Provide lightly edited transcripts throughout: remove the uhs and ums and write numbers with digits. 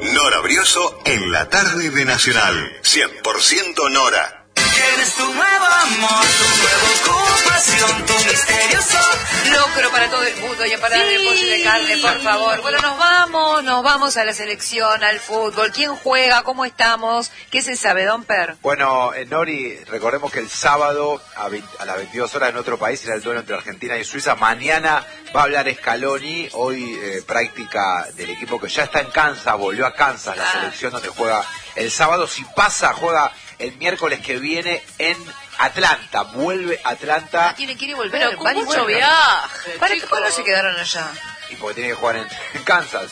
Nora Brioso en la tarde de Nacional. 100% Nora. Tienes tu nuevo amor, tu nueva ocupación, tu misterioso locro para todo el mundo y para de pollo y de carne, por favor. Bueno, nos vamos a la selección, al fútbol. ¿Quién juega? ¿Cómo estamos? ¿Qué se sabe, Don Per? Bueno, Nori, recordemos que el sábado a las 22 horas en otro país será el duelo entre Argentina y Suiza. Mañana va a hablar Scaloni, hoy práctica del equipo que ya está en Kansas, volvió a Kansas, la selección donde juega el sábado. Si pasa, juega el miércoles que viene en Atlanta, vuelve a Atlanta. Tiene que ir y volver. Pero con mucho viaje. ¿Para qué no se quedaron allá? Y porque tiene que jugar en Kansas.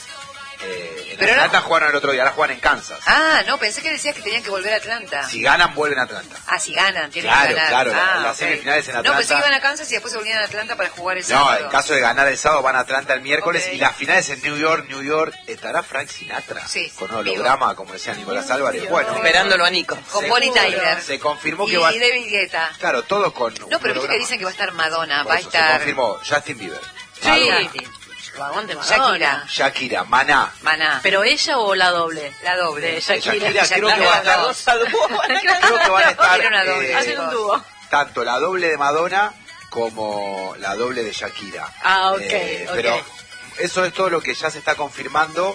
En Atlanta jugaron el otro día, ahora juegan en Kansas. Ah, no, pensé que decías que tenían que volver a Atlanta. Si ganan, vuelven a Atlanta. Ah, si ganan, tienen que ganar. Claro, las okay. semifinales en Atlanta. No, pensé que iban a Kansas y después se volvían a Atlanta para jugar el sábado. No, en caso de ganar el sábado van a Atlanta el miércoles, y las finales en New York. ¿Estará Frank Sinatra? Sí. Con un holograma, como decía Nicolás Álvarez. Bueno, esperándolo a Nico. Con Bonnie Tyler. Se confirmó que va. Y David Guetta. Claro, todo con. No, pero viste que dicen que va a estar Madonna, Por va a eso, estar. Se confirmó Justin Bieber. Sí. Aguante Madonna. Shakira, Maná. ¿Pero ella o la doble? La doble. Shakira creo que va a estar. Creo que van a estar. Hacen un dúo. Tanto la doble de Madonna como la doble de Shakira. Ah, ok. Pero eso es todo lo que ya se está confirmando.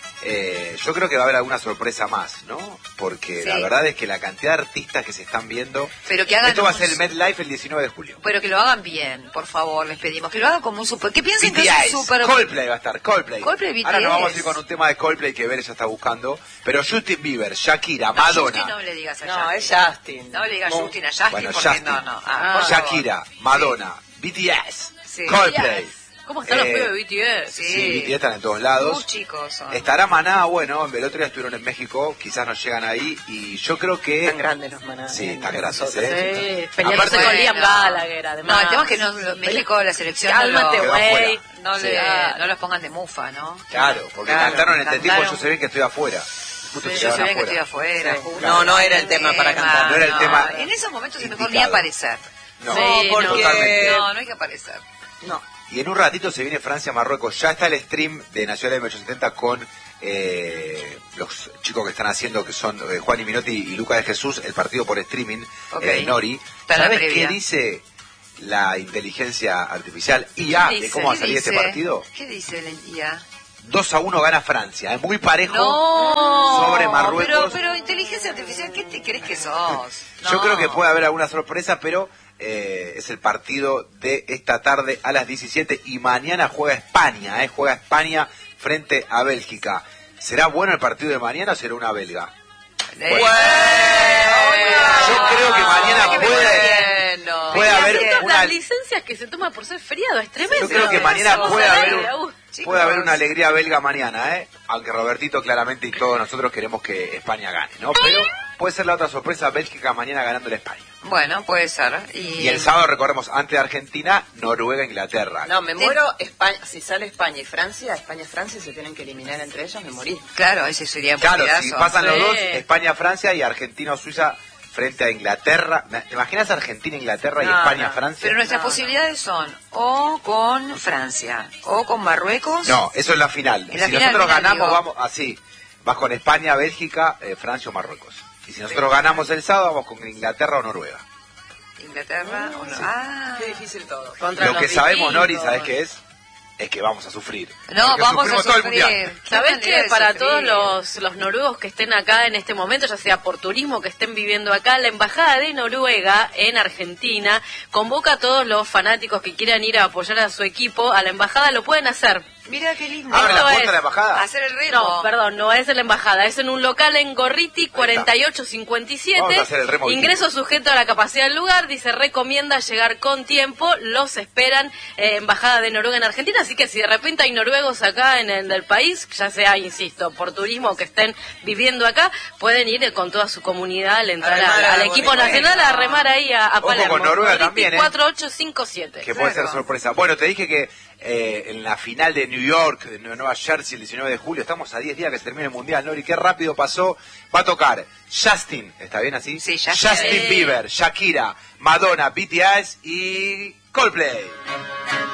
Yo creo que va a haber alguna sorpresa más, ¿no? Porque la verdad es que la cantidad de artistas que se están viendo. Pero que hagan esto va a ser el MetLife el 19 de julio. Pero que lo hagan bien, por favor, les pedimos. Que lo hagan como un super. ¿Qué piensan BTS, que es un super? Coldplay va a estar, Coldplay. BTS. Ahora nos vamos a ir con un tema de Coldplay que Ver ya está buscando. Pero Justin Bieber, Shakira, Madonna. Justin no le digas a No, Justin. es Justin. No le digas Justin a Justin, bueno, porque Justin. no. Shakira, Madonna, BTS, Sí. Coldplay. ¿Cómo están los pibes de BTS? Sí, BTS están en todos lados. Muy chicos son. Estará Maná, bueno, el otro día estuvieron en México, quizás no llegan ahí, y yo creo que... Tan grandes los Maná. Sí, tan grandes, Sí, peleándose Aparte- con Liam Gallagher, además. No, el tema es que no, México, la selección Cálmate, quedó güey. afuera. no los pongan de mufa, ¿no? Claro, porque cantaron en este tiempo, yo sé bien que estoy afuera. Justo se Yo quedaron sé bien que estoy afuera. afuera. Sí. justo. No era el tema para cantar. No era el tema En esos momentos es mejor ni indicado. aparecer. No, Sí, porque... totalmente. No hay que aparecer. No. Y en un ratito se viene Francia-Marruecos. Ya está el stream de Nacional M870 con los chicos que están haciendo, que son Juan y Minotti y Lucas de Jesús, el partido por streaming, Nori. Está la ¿Sabes previa. qué dice la inteligencia artificial IA de cómo va a salir este partido? ¿Qué dice la IA? 2-1 gana Francia, es muy parejo No, sobre Marruecos. Pero inteligencia artificial, ¿qué te crees que sos? Yo No. creo que puede haber alguna sorpresa, pero es el partido de esta tarde a las 17 y mañana juega España frente a Bélgica. ¿Será bueno el partido de mañana o será una belga? Yo creo que mañana puede haber una... Las licencias que se toman por ser feriado, es tremendo. Yo creo que mañana Eso, puede haber, Chicos. puede haber una alegría belga mañana, aunque Robertito claramente y todos nosotros queremos que España gane, ¿no? Pero puede ser la otra sorpresa, Bélgica mañana ganando a España. Bueno, puede ser. Y el sábado recordemos, antes de Argentina, Noruega, Inglaterra. No, me muero. España, si sale España y Francia, España-Francia se tienen que eliminar entre ellos, me morí. Claro, ese sería un Claro, partidazo. si pasan los Sí. dos, España-Francia y Argentina-Suiza frente a Inglaterra. ¿Te imaginas Argentina-Inglaterra y No, España-Francia? Pero nuestras No. posibilidades son o con Francia o con Marruecos. No, eso es la final. En la Si final, nosotros ganamos, digo. vamos así. Vas con España, Bélgica, Francia o Marruecos. Y si nosotros ganamos el sábado, vamos con Inglaterra o Noruega. Inglaterra o no. Sí. Ah. Qué difícil todo. Lo que sabemos, Nori, ¿sabes qué es? Es que vamos a sufrir. No, Porque vamos a sufrimos todo el sufrir. mundial. Qué ¿Sabés manera que de para sufrir. todos los noruegos que estén acá en este momento, ya sea por turismo que estén viviendo acá, la Embajada de Noruega en Argentina convoca a todos los fanáticos que quieran ir a apoyar a su equipo a la Embajada, lo pueden hacer. Mira qué lindo. ¿Abre la Esto puerta es de la embajada? Hacer el remo. No, perdón, no es en la embajada, es en un local en Gorriti Ahí está. 4857. Vamos a hacer el remo Ingreso sujeto a la capacidad del lugar, dice recomienda llegar con tiempo, los esperan Embajada de Noruega en Argentina, así que si de repente hay noruegos acá en el del país, ya sea, insisto, por turismo o que estén viviendo acá, pueden ir con toda su comunidad al entrar al equipo nacional a remar ahí a Ojo Palermo. con Noruega Gorriti también, 4857. Que puede ser sorpresa. Bueno, te dije que en la final de New York, de Nueva Jersey, el 19 de julio, estamos a 10 días que se termine el Mundial, Nori, qué rápido pasó. Va a tocar Justin, ¿está bien así? Sí, Justin. Justin Bieber, Shakira, Madonna, BTS y Coldplay.